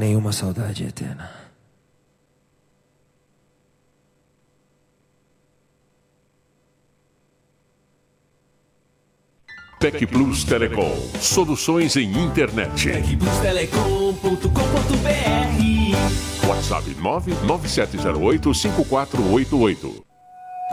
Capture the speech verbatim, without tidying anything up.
Nenhuma saudade eterna. Tec Plus Telecom. Soluções em internet. tec plus telecom ponto com ponto br. WhatsApp nove nove sete zero oito cinco quatro oito oito.